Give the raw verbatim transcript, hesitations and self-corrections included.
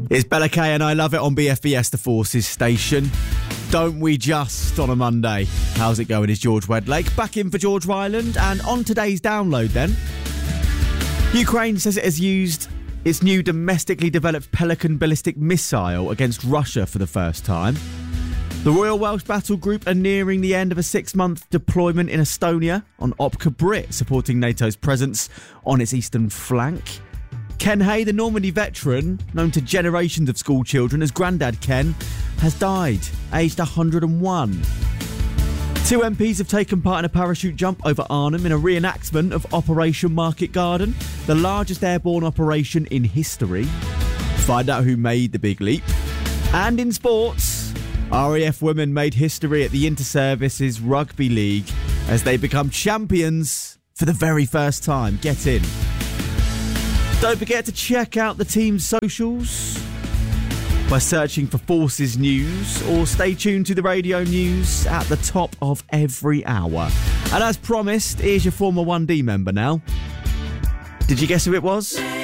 It's Bella K and I love it on B F B S, the Forces station. Don't we just on a Monday? How's it going? Is George Wedlake back in for George Ryland? And on today's download then, Ukraine says it has used its new domestically developed Pelican ballistic missile against Russia for the first time. The Royal Welsh Battle Group are nearing the end of a six-month deployment in Estonia on Opka Brit, supporting NATO's presence on its eastern flank. Ken Hay, the Normandy veteran, known to generations of school children as Grandad Ken, has died, aged one hundred and one. Two M Ps have taken part in a parachute jump over Arnhem in a reenactment of Operation Market Garden, the largest airborne operation in history. Find out who made the big leap. And in sports, R A F women made history at the Inter-Services Rugby League as they become champions for the very first time. Get in. Don't forget to check out the team's socials by searching for Forces News, or stay tuned to the radio news at the top of every hour. And as promised, here's your former one D member now. Did you guess who it was?